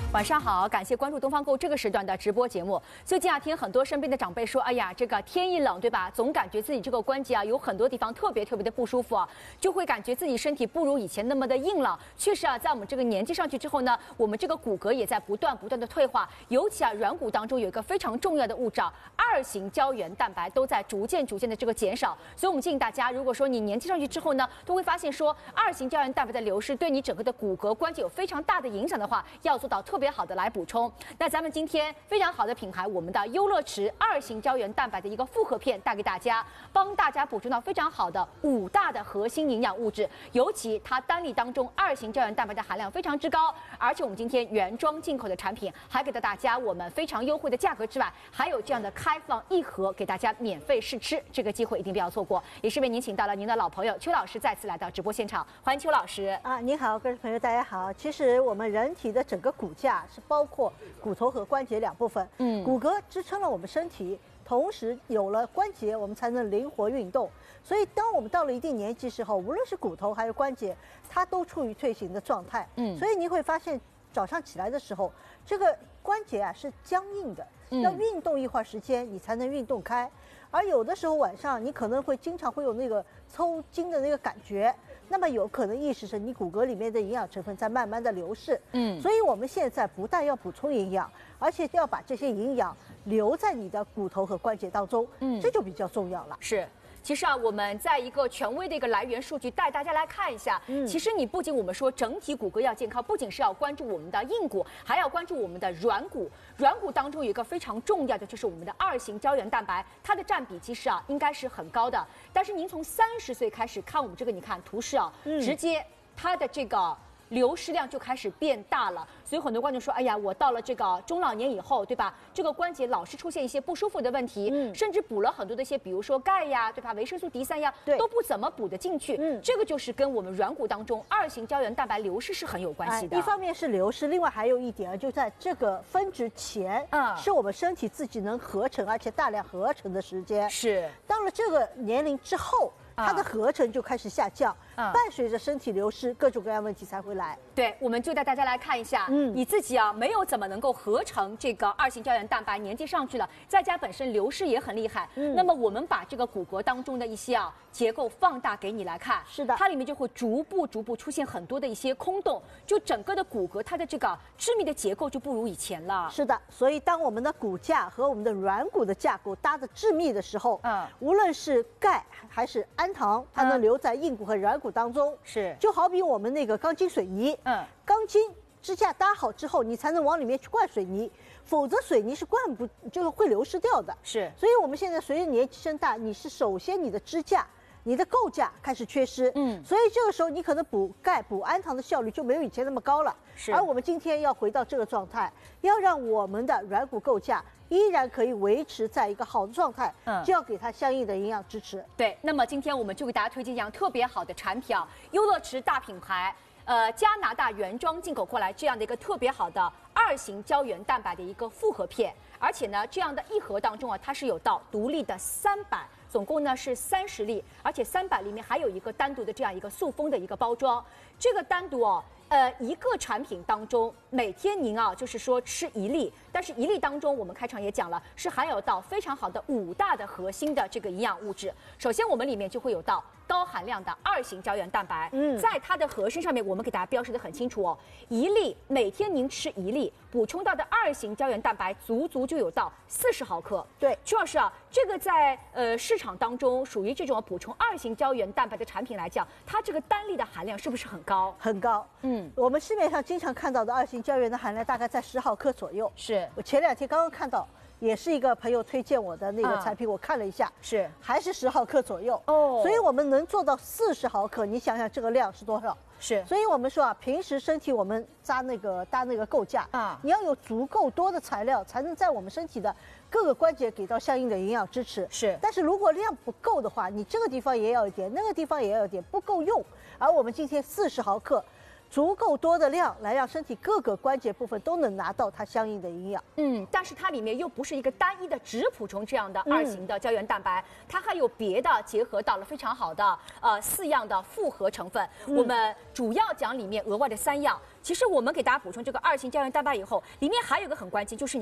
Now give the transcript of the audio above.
晚上好，感谢关注东方购这个时段的直播节目。最近听很多身边的长辈说，哎呀，这个天一冷，对吧？总感觉自己这个关节有很多地方特别的不舒服就会感觉自己身体不如以前那么的硬朗。确实在我们这个年纪上去之后呢，我们这个骨骼也在不断的退化，尤其软骨当中有一个非常重要的物质2型胶原蛋白都在逐渐的这个减少。所以我们建议大家，如果说你年纪上去之后呢，都会发现说2型胶原蛋白的流失对你整个的骨骼关节有非常大的影响的话，要做到特别好的来补充。那咱们今天非常好的品牌，我们的优乐池2型胶原蛋白的一个复合片带给大家，帮大家补充到非常好的5大的核心营养物质，尤其它单粒当中2型胶原蛋白的含量非常之高，而且我们今天原装进口的产品还给到大家我们非常优惠的价格之外，还有这样的开放1盒给大家免费试吃，这个机会一定不要错过。也是为您请到了您的老朋友邱老师再次来到直播现场，欢迎邱老师您好，各位朋友大家好。其实我们人体的整个骨架是包括骨头和关节2部分，骨骼支撑了我们身体，同时有了关节，我们才能灵活运动。所以当我们到了一定年纪时候，无论是骨头还是关节，它都处于退行的状态。所以你会发现早上起来的时候，这个关节是僵硬的，要运动一会儿时间你才能运动开。而有的时候晚上你可能会经常会有那个抽筋的那个感觉，那么有可能意识是你骨骼里面的营养成分在慢慢的流逝。所以我们现在不但要补充营养，而且要把这些营养留在你的骨头和关节当中，这就比较重要了。 是。其实我们在一个权威的一个来源数据带大家来看一下。其实你不仅我们说整体骨骼要健康，不仅是要关注我们的硬骨，还要关注我们的软骨。软骨当中有一个非常重要的就是我们的2型胶原蛋白，它的占比其实应该是很高的。但是您从30岁开始看我们这个，你看图示直接它的这个流失量就开始变大了，所以很多观众说，哎呀，我到了这个中老年以后，对吧？这个关节老是出现一些不舒服的问题，甚至补了很多的一些，比如说钙呀，对吧？维生素 D3呀，都不怎么补得进去。这个就是跟我们软骨当中2型胶原蛋白流失是很有关系的。 一方面是流失，另外还有一点就在这个分值前，是我们身体自己能合成，而且大量合成的时间。 是到了这个年龄之后，它的合成就开始下降，伴随着身体流失，各种各样问题才会来。 对，我们就带大家来看一下，你自己没有怎么能够合成这个2型胶原蛋白，年纪上去了，在家本身流失也很厉害。那么我们把这个骨骼当中的一些结构放大给你来看， 是的， 它里面就会逐步出现很多的一些空洞，就整个的骨骼它的这个致密的结构就不如以前了。 是的，所以当我们的骨架和我们的软骨的架构搭得致密的时候，无论是钙还是氨糖，它能留在硬骨和软骨当中。 是， 就好比我们那个钢筋水泥，钢筋支架搭好之后，你才能往里面去灌水泥，否则水泥是灌不，就是会流失掉的。 是， 所以我们现在随着年纪增大，你是首先你的支架、你的构架开始缺失，所以这个时候你可能补钙、补氨糖的效率就没有以前那么高了。 是， 而我们今天要回到这个状态，要让我们的软骨构架依然可以维持在一个好的状态，就要给它相应的营养支持。 对，那么今天我们就给大家推荐一样特别好的产品优乐池大品牌。加拿大原装进口过来这样的一个特别好的2型胶原蛋白的一个复合片，而且呢，这样的1盒当中它是有到独立的3版，总共呢是30粒，而且3版里面还有一个单独的这样一个塑封的一个包装。这个单独一个产品当中，每天您就是说吃1粒，但是1粒当中我们开场也讲了，是含有到非常好的5大的核心的这个营养物质。首先我们里面就会有到高含量的2型胶原蛋白，在它的核心上面我们给大家标示的很清楚1粒每天您吃1粒，补充到的2型胶原蛋白足就有到40毫克。 对， 邱老师这个在市场当中属于这种补充2型胶原蛋白的产品来讲，它这个单粒的含量是不是很高？ 很高。我们市面上经常看到的2型胶原的含量大概在10毫克左右。 是， 我前2天刚刚看到，也是一个朋友推荐我的那个产品，我看了一下， 是还是10毫克左右。所以我们能做到40毫克，你想想这个量是多少？ 是， 所以我们说平时身体我们搭那个构架你要有足够多的材料，才能在我们身体的各个关节给到相应的营养支持。 是， 但是如果量不够的话，你这个地方也要一点，那个地方也要一点，不够用。而我们今天40毫克。 足够多的量来让身体各个关节部分都能拿到它相应的营养。 但是它里面又不是一个单一的只补充这样的2型的胶原蛋白，它还有别的结合到了非常好的4样的复合成分。我们主要讲里面额外的3样。其实我们给大家补充这个2型胶原蛋白以后，里面还有一个很关键，就是